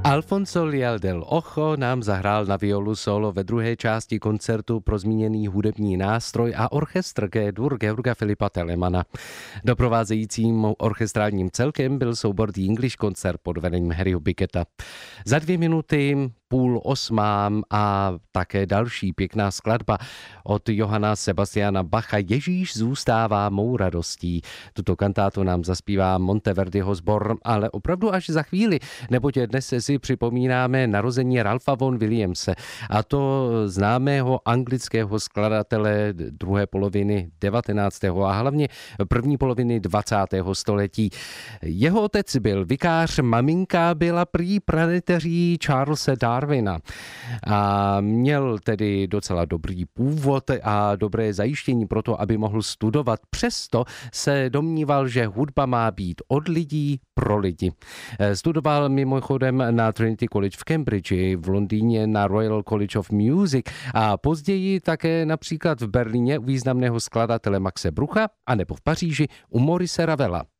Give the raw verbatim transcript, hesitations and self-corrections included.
Alfonso Lial del Ojo nám zahrál na violu solo ve druhé části koncertu pro zmíněný hudební nástroj a orchestr G-dur Georga Filipa Telemana. Doprovázejícím orchestrálním celkem byl soubor The English Concert pod vedením Harryho Bicketa. Za dvě minuty půl osmám a také další pěkná skladba od Johanna Sebastiana Bacha Ježíš zůstává mou radostí. Tuto kantátu nám zaspívá Monteverdiho sbor, ale opravdu až za chvíli, neboť dnes si připomínáme narození Ralpha Vaughan Williamse, a to známého anglického skladatele druhé poloviny devatenáctého a hlavně první poloviny dvacátého století. Jeho otec byl vikář, maminka byla prý praneteří Charlesa Darwina a měl tedy docela dobrý původ a dobré zajištění pro to, aby mohl studovat. Přesto se domníval, že hudba má být od lidí pro lidi. Studoval mimochodem na Trinity College v Cambridge, v Londýně na Royal College of Music a později také například v Berlíně u významného skladatele Maxe Brucha a nebo v Paříži u Maurice Ravela.